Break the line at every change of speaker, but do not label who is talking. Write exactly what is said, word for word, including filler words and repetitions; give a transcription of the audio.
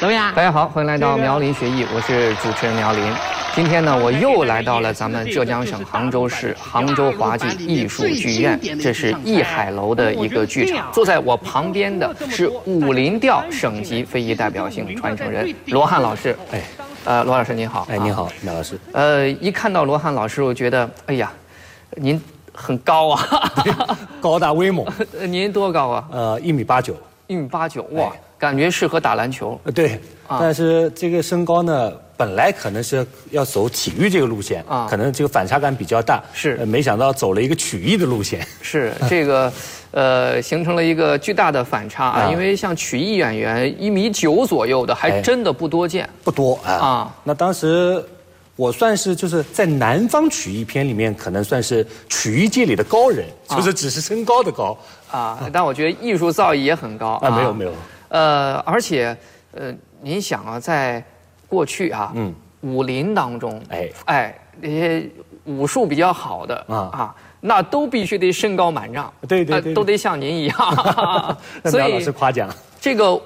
怎么样？
大家好，欢迎来到苗林学艺，我是主持人苗林。今天呢，我又来到了咱们浙江省杭州市杭州华记艺术剧院，这是艺海楼的一个剧场。坐在我旁边的是武林调省级非遗代表性传承人罗汉老师。哎，呃，罗老师您好。
哎，您好，苗老师。
呃，一看到罗汉老师，我觉得，哎呀，您很高啊，
高大威猛。
您多高啊？
呃，一米八九。
一米八九，哇，感觉适合打篮球。
呃，对。但是这个身高呢，本来可能是要走体育这个路线啊，可能这个反差感比较大。
是，
没想到走了一个曲艺的路线。
是这个，呃，形成了一个巨大的反差啊。因为像曲艺演员一米九左右的，还真的不多见。
不多啊。那当时我算是就是在南方曲艺片里面，可能算是曲艺界里的高人，就是只是身高的高
啊。但我觉得艺术造诣也很高
啊。没有没有。
呃，而且，呃，您想啊，在过去啊，嗯，武林当中，哎哎，那些武术比较好的啊啊，那都必须得身高满丈，
对对对，
都得像您一样。
所以老师夸奖
这个